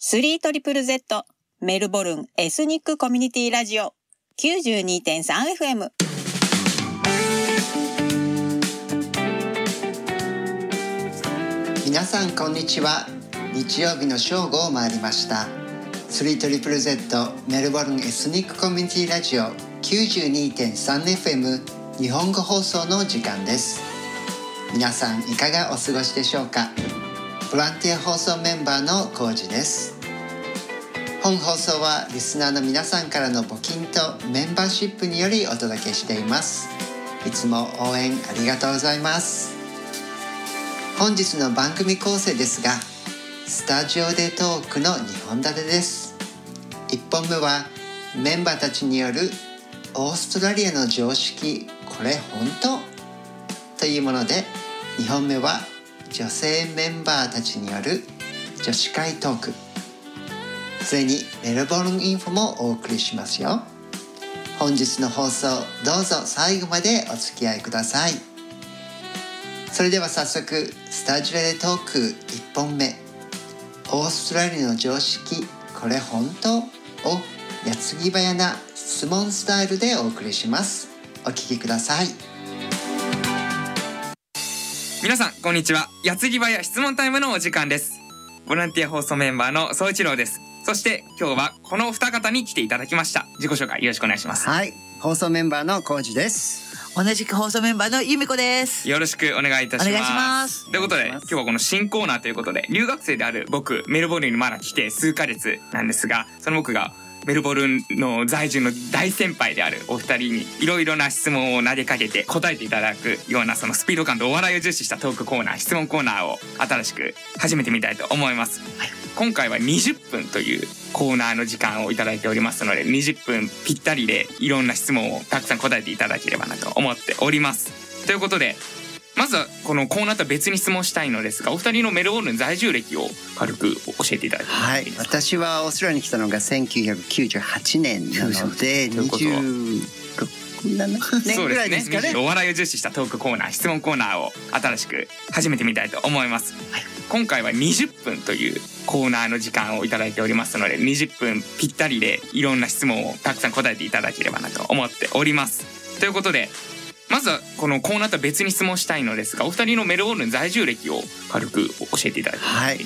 3ZZZ メルボルンエスニックコミュニティラジオ 92.3FM。 皆さんこんにちは。日曜日の正午を回りました。 3ZZZ メルボルンエスニックコミュニティラジオ 92.3FM 日本語放送の時間です。皆さんいかがお過ごしでしょうか。ボランティア放送メンバーのコウジです。本放送はリスナーの皆さんからの募金とメンバーシップによりお届けしています。いつも応援ありがとうございます。本日の番組構成ですが、スタジオでトークの2本立てです。1本目はメンバーたちによるオーストラリアの常識これ本当というもので、2本目は女性メンバーたちによる女子会トーク、それにメルボルンインフォもお送りしますよ。本日の放送どうぞ最後までお付き合いください。それでは早速スタジオでトーク1本目、オーストラリアの常識これ本当を矢継ぎ早な質問スタイルでお送りします。お聞きください。 皆さんこんにちは。矢継ぎ早質問タイムのお時間です。ボランティア放送メンバーの総一郎です。そして今日はこのお二方に来ていただきました。自己紹介よろしくお願いします。 はい、放送メンバーのコウジです。 同じく放送メンバーの由美子です。 よろしくお願いいたします。 お願いします。 ということで今日はこの新コーナーということで、留学生である僕メルボルンにまだ来て数ヶ月なんですが、その僕がメルボルンの在住の大先輩であるお二人にいろいろな質問を投げかけて答えていただくような、そのスピード感とお笑いを重視したトークコーナー、質問コーナーを新しく始めてみたいと思います。今回は20分というコーナーの時間をいただいておりますので、20分ぴったりでいろんな質問をたくさん答えていただければなと思っております。ということでまずはこのコーナーとは別に質問したいのですが、お二人のメルボルン在住歴を軽く教えていただいてもいいですか。 はい、私はオーストラリアに来たのが1998年なので26、7年ぐらいですかね。 お笑いを重視したトークコーナー、質問コーナーを新しく始めてみたいと思います。今回は20分というコーナーの時間をいただいておりますので、20分ぴったりでいろんな質問をたくさん答えていただければなと思っております。ということでまずはこのコーナーとは別に質問したいのですが、お二人のメルボルン在住歴を軽く教えていただいてもいいですか。 はい、